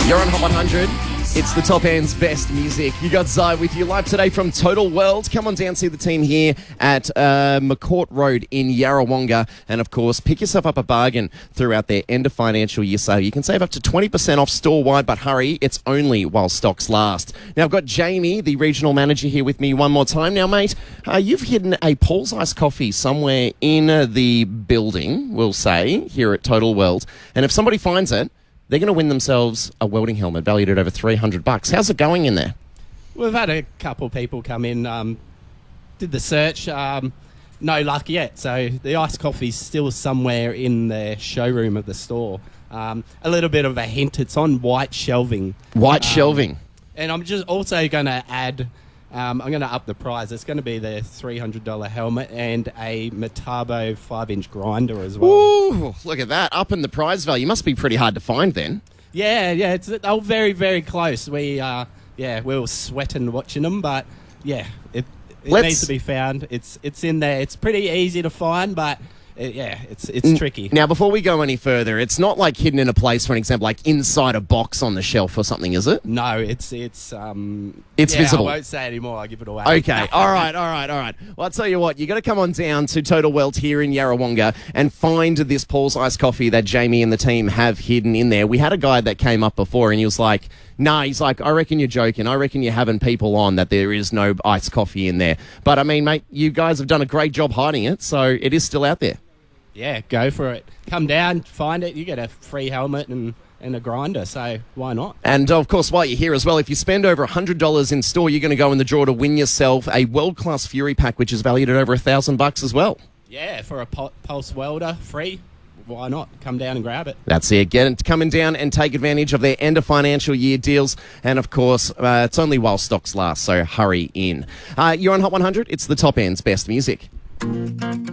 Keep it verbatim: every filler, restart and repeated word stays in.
You're on Hot one hundred. It's the top end's best music. You got Zai with you live today from Total World. Come on down, see the team here at uh, McCourt Road in Yarrawonga. And, of course, pick yourself up a bargain throughout their end of financial year sale. You can save up to twenty percent off store-wide, but hurry, it's only while stocks last. Now, I've got Jamie, the regional manager, here with me one more time. Now, mate, uh, you've hidden a Paul's Iced Coffee somewhere in uh, the building, we'll say, here at Total World. And if somebody finds it, they're going to win themselves a welding helmet valued at over three hundred bucks. How's it going in there? We've had a couple of people come in, um, did the search, um, no luck yet. So the iced coffee's still somewhere in the showroom of the store. Um, a little bit of a hint, it's on white shelving. White um, shelving. And I'm just also going to add, um, I'm going to up the price. It's going to be the three hundred dollars helmet and a Metabo five inch grinder as well. Ooh, look at that. Up in the prize value. Must be pretty hard to find then. Yeah, yeah, it's all very, very close. We, uh, yeah, we were sweating watching them, but yeah, it, it Let's- needs to be found. It's it's in there. It's pretty easy to find, but it, yeah, it's it's tricky. Now, before we go any further, it's not like hidden in a place, for example, like inside a box on the shelf or something, is it? No, it's it's um, It's yeah, visible. I won't say anymore. I'll give it away. Okay, all right, all right, all right. Well, I'll tell you what, you got to come on down to Total World here in Yarrawonga and find this Paul's Iced Coffee that Jamie and the team have hidden in there. We had a guy that came up before and he was like, nah, he's like, I reckon you're joking. I reckon you're having people on that there is no iced coffee in there. But, I mean, mate, you guys have done a great job hiding it, so it is still out there. Yeah, go for it. Come down, find it. You get a free helmet and, and a grinder, so why not? And, of course, while you're here as well, if you spend over one hundred dollars in store, you're going to go in the draw to win yourself a world-class Fury pack, which is valued at over one thousand bucks as well. Yeah, for a pu- pulse welder, free. Why not? Come down and grab it. That's it. Get it, coming down and take advantage of their end of financial year deals. And, of course, uh, it's only while stocks last, so hurry in. Uh, you're on Hot one hundred. It's the top end's best music.